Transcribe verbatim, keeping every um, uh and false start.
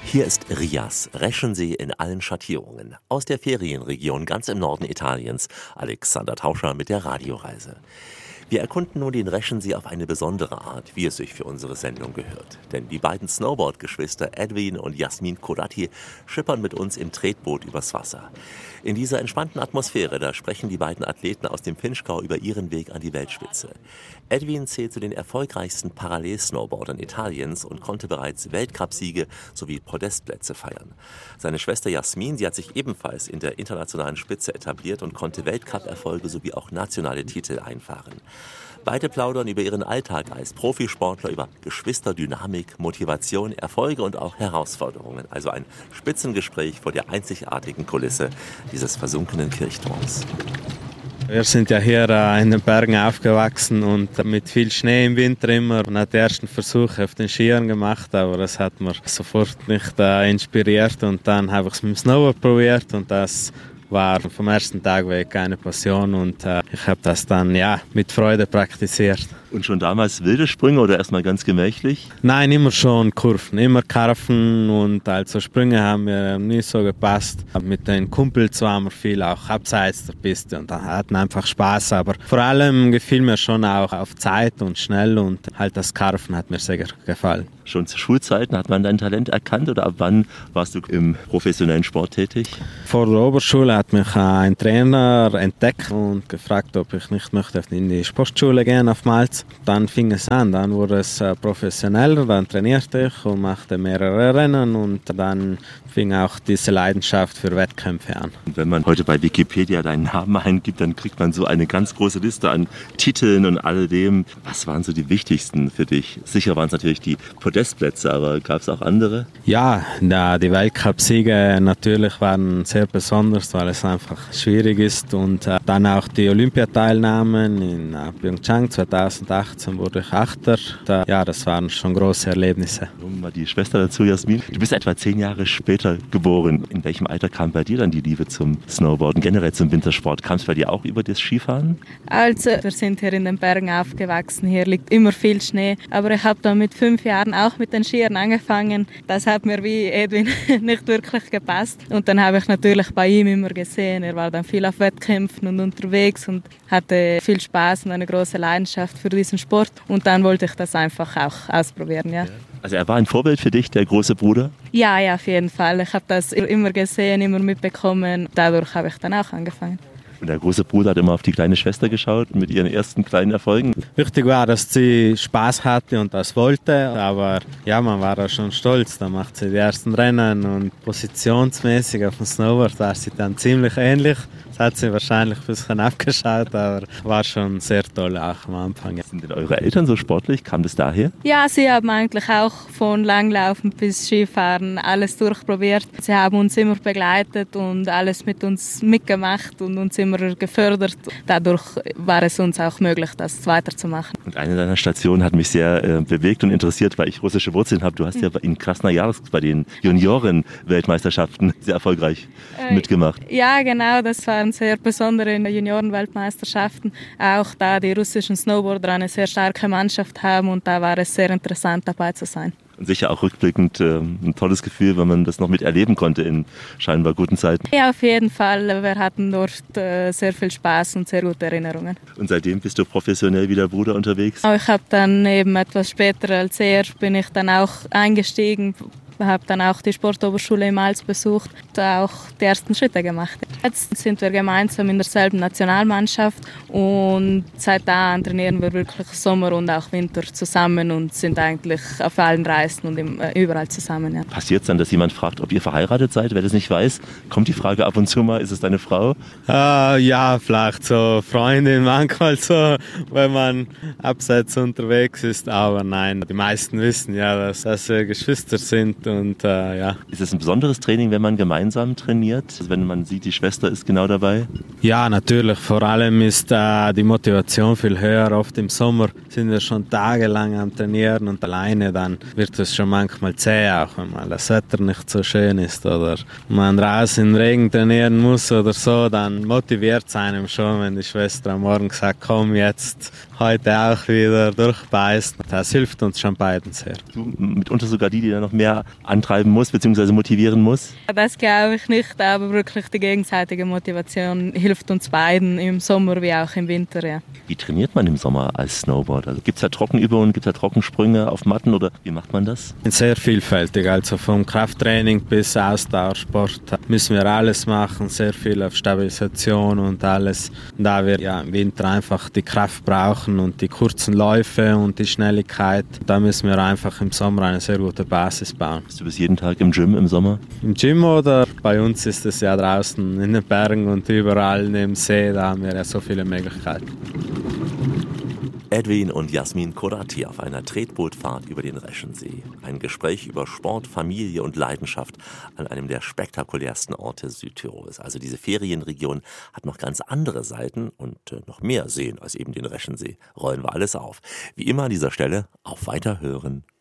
Hier ist Rias, Reschensee in allen Schattierungen. Aus der Ferienregion ganz im Norden Italiens. Alexander Tauscher mit der Radioreise. Wir erkunden nun den Reschensee auf eine besondere Art, wie es sich für unsere Sendung gehört. Denn die beiden Snowboard-Geschwister Edwin und Jasmin Kodati schippern mit uns im Tretboot übers Wasser. In dieser entspannten Atmosphäre, da sprechen die beiden Athleten aus dem Pinchgau über ihren Weg an die Weltspitze. Edwin zählt zu den erfolgreichsten Parallelsnowboardern Italiens und konnte bereits Weltcupsiege sowie Podestplätze feiern. Seine Schwester Jasmin, sie hat sich ebenfalls in der internationalen Spitze etabliert und konnte Weltcup-Erfolge sowie auch nationale Titel einfahren. Beide plaudern über ihren Alltag als Profisportler, über Geschwisterdynamik, Motivation, Erfolge und auch Herausforderungen. Also ein Spitzengespräch vor der einzigartigen Kulisse dieses versunkenen Kirchturms. Wir sind ja hier in den Bergen aufgewachsen und mit viel Schnee im Winter immer. Man hat die ersten Versuche auf den Skiern gemacht, aber das hat mir sofort nicht äh, inspiriert. Und dann habe ich es mit dem Snowboard probiert und das war vom ersten Tag weg eine Passion und äh, ich habe das dann ja mit Freude praktiziert. Und schon damals wilde Sprünge oder erstmal ganz gemächlich? Nein, immer schon Kurven, immer Karpfen und also Sprünge haben mir nie so gepasst. Mit den Kumpels waren wir viel auch abseits der Piste und da hatten einfach Spaß, aber vor allem gefiel mir schon auch auf Zeit und schnell und halt das Karpfen hat mir sehr gefallen. Schon zu Schulzeiten hat man dein Talent erkannt oder ab wann warst du im professionellen Sport tätig? Vor der Oberschule hat mich ein Trainer entdeckt und gefragt, ob ich nicht möchte in die Sportschule gehen auf Malz. Dann fing es an, dann wurde es professioneller, dann trainierte ich und machte mehrere Rennen und dann fing auch diese Leidenschaft für Wettkämpfe an. Und wenn man heute bei Wikipedia deinen Namen eingibt, dann kriegt man so eine ganz große Liste an Titeln und alledem. Was waren so die wichtigsten für dich? Sicher waren es natürlich die Podestplätze, aber gab es auch andere? Ja, ja, die Weltcup-Siege natürlich waren sehr besonders, weil es einfach schwierig ist und äh, dann auch die Olympiateilnahmen in äh, Pyeongchang zweitausendachtzehn wurde ich Achter. Da, ja, das waren schon große Erlebnisse. Mal die Schwester dazu, Jasmin. Du bist etwa zehn Jahre später geboren. In welchem Alter kam bei dir dann die Liebe zum Snowboarden, generell zum Wintersport? Kam es bei dir auch über das Skifahren? Also, wir sind hier in den Bergen aufgewachsen. Hier liegt immer viel Schnee. Aber ich habe dann mit fünf Jahren auch mit den Skiern angefangen. Das hat mir wie Edwin nicht wirklich gepasst. Und dann habe ich natürlich bei ihm immer gesehen. Er war dann viel auf Wettkämpfen und unterwegs und hatte viel Spaß und eine große Leidenschaft für diesen Sport. Und dann wollte ich das einfach auch ausprobieren, ja. Also er war ein Vorbild für dich, der große Bruder? Ja, ja, auf jeden Fall. Ich habe das immer gesehen, immer mitbekommen. Dadurch habe ich dann auch angefangen. Und der große Bruder hat immer auf die kleine Schwester geschaut mit ihren ersten kleinen Erfolgen. Wichtig war, dass sie Spaß hatte und das wollte, aber ja, man war da schon stolz. Da macht sie die ersten Rennen und positionsmäßig auf dem Snowboard war sie dann ziemlich ähnlich. Das hat sie wahrscheinlich ein bisschen abgeschaut, aber war schon sehr toll auch am Anfang. Sind denn eure Eltern so sportlich? Kam das daher? Ja, sie haben eigentlich auch von Langlaufen bis Skifahren alles durchprobiert. Sie haben uns immer begleitet und alles mit uns mitgemacht und uns immer gefördert. Dadurch war es uns auch möglich, das weiterzumachen. Und eine deiner Stationen hat mich sehr äh, bewegt und interessiert, weil ich russische Wurzeln habe. Du hast ja in Krasnojarsk bei den Junioren-Weltmeisterschaften sehr erfolgreich äh, mitgemacht. Ja, genau, das waren sehr besondere Junioren-Weltmeisterschaften. Auch da die russischen Snowboarder eine sehr starke Mannschaft haben und da war es sehr interessant dabei zu sein. Und sicher auch rückblickend äh, ein tolles Gefühl, wenn man das noch miterleben konnte in scheinbar guten Zeiten. Ja, auf jeden Fall. Wir hatten dort äh, sehr viel Spaß und sehr gute Erinnerungen. Und seitdem bist du professionell wie der Bruder unterwegs? Ich habe dann eben etwas später als er bin ich dann auch eingestiegen. Ich habe dann auch die Sportoberschule in Malz besucht und auch die ersten Schritte gemacht. Jetzt sind wir gemeinsam in derselben Nationalmannschaft und seit da trainieren wir wirklich Sommer und auch Winter zusammen und sind eigentlich auf allen Reisen und im, äh, überall zusammen. Ja. Passiert es dann, dass jemand fragt, ob ihr verheiratet seid? Wer das nicht weiß, kommt die Frage ab und zu mal, ist es deine Frau? Uh, ja, vielleicht so Freundin, manchmal so, wenn man abseits unterwegs ist, aber nein, die meisten wissen ja, dass, dass wir Geschwister sind. Und, äh, ja. Ist es ein besonderes Training, wenn man gemeinsam trainiert? Also wenn man sieht, die Schwester ist genau dabei? Ja, natürlich. Vor allem ist äh, die Motivation viel höher. Oft im Sommer sind wir schon tagelang am Trainieren und alleine dann wird es schon manchmal zäh, auch wenn mal das Wetter nicht so schön ist oder man draußen im Regen trainieren muss oder so, dann motiviert es einem schon, wenn die Schwester am Morgen sagt, komm jetzt, heute auch wieder durchbeißen. Das hilft uns schon beiden sehr. Du mitunter sogar die, die dann noch mehr antreiben muss, beziehungsweise motivieren muss? Das glaube ich nicht, aber wirklich die gegenseitige Motivation hilft uns beiden im Sommer wie auch im Winter. Ja. Wie trainiert man im Sommer als Snowboarder? Also gibt es da Trockenübungen, gibt es da Trockensprünge auf Matten oder wie macht man das? Sehr vielfältig, also vom Krafttraining bis Ausdauersport müssen wir alles machen, sehr viel auf Stabilisation und alles. Da wir ja im Winter einfach die Kraft brauchen und die kurzen Läufe und die Schnelligkeit, da müssen wir einfach im Sommer eine sehr gute Basis bauen. Bist du bis jeden Tag im Gym im Sommer? Im Gym oder bei uns ist es ja draußen in den Bergen und überall neben See, da haben wir ja so viele Möglichkeiten. Edwin und Jasmin Korati auf einer Tretbootfahrt über den Reschensee. Ein Gespräch über Sport, Familie und Leidenschaft an einem der spektakulärsten Orte Südtirols. Also diese Ferienregion hat noch ganz andere Seiten und äh, noch mehr Seen als eben den Reschensee. Rollen wir alles auf. Wie immer an dieser Stelle auf Weiterhören.